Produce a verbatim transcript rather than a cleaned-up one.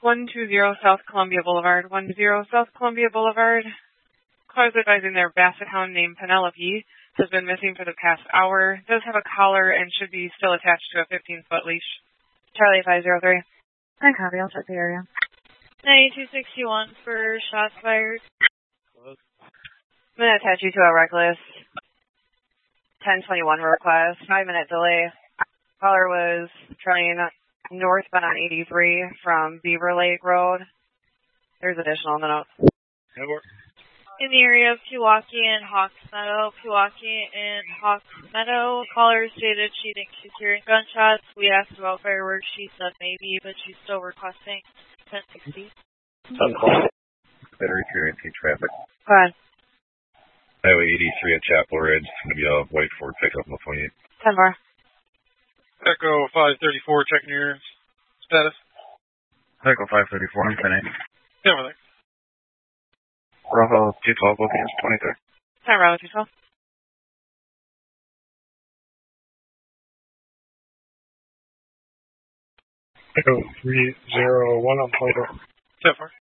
one two zero South Columbia Boulevard. one zero South Columbia Boulevard. Callers advising their basset hound named Penelope has been missing for the past hour. Does have a collar and should be still attached to a fifteen-foot leash. Charlie five zero three. I copy. I'll check the area. ninety-two sixty-one for shots fired. Close. I'm going to attach you to a reckless ten twenty-one request. Five-minute delay. Caller was traveling northbound on eighty-three from Beaver Lake Road. There's additional in the notes. In the area of Pewaukee and Hawks Meadow, Pewaukee and Hawks Meadow, caller stated she thinks she's hearing gunshots. We asked about fireworks. She said maybe, but she's still requesting ten sixty. Better experiencing traffic. Go ahead. Highway eighty-three at Chapel Ridge. It's going to be a white Ford pickup on the twenty-eight. ten more. Echo five thirty-four, checking your status. Echo five thirty-four, I'm ten eight. Yeah, we're there. Bravo two twelve, both against twenty-third. ten Bravo two twelve. Echo three zero one on Plato. ten four.